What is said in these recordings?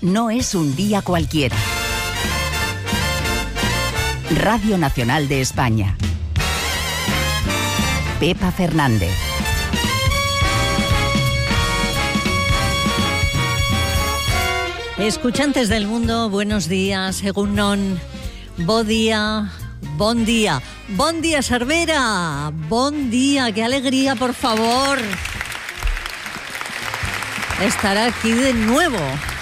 no es un día cualquiera. Radio Nacional de España. Pepa Fernández. Escuchantes del mundo, buenos días, egun non, bon día, bon día, bon día, Cervera, bon día, qué alegría, por favor, estar aquí de nuevo.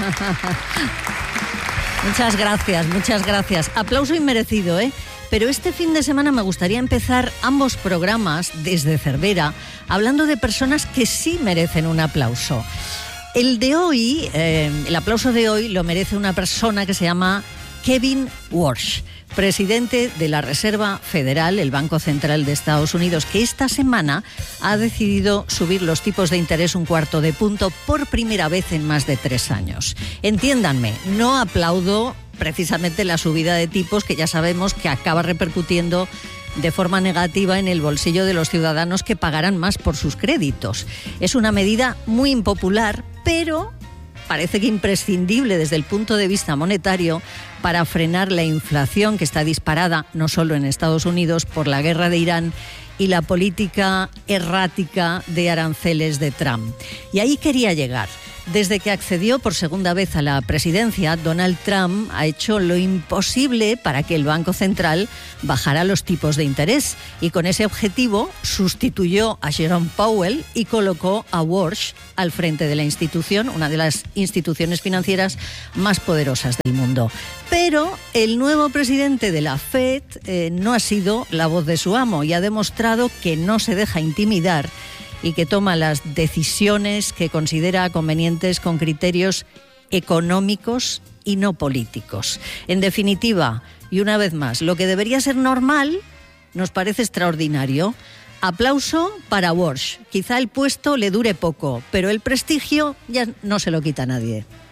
Muchas gracias, aplauso inmerecido, Pero este fin de semana me gustaría empezar ambos programas desde Cervera, hablando de personas que sí merecen un aplauso. El de hoy, el aplauso de hoy lo merece una persona que se llama Kevin Warsh, presidente de la Reserva Federal, el Banco Central de Estados Unidos, que esta semana ha decidido subir los tipos de interés 1/4 de punto por primera vez en más de 3 años. Entiéndanme, no aplaudo precisamente la subida de tipos, que ya sabemos que acaba repercutiendo de forma negativa en el bolsillo de los ciudadanos que pagarán más por sus créditos. Es una medida muy impopular, pero parece que imprescindible desde el punto de vista monetario para frenar la inflación que está disparada no solo en Estados Unidos por la guerra de Irán y la política errática de aranceles de Trump. Y ahí quería llegar. Desde que accedió por segunda vez a la presidencia, Donald Trump ha hecho lo imposible para que el Banco Central bajara los tipos de interés y con ese objetivo sustituyó a Jerome Powell y colocó a Warsh al frente de la institución, una de las instituciones financieras más poderosas del mundo. Pero el nuevo presidente de la Fed no ha sido la voz de su amo y ha demostrado que no se deja intimidar y que toma las decisiones que considera convenientes con criterios económicos y no políticos. En definitiva, y una vez más, lo que debería ser normal nos parece extraordinario. Aplauso para Warsh. Quizá el puesto le dure poco, pero el prestigio ya no se lo quita a nadie.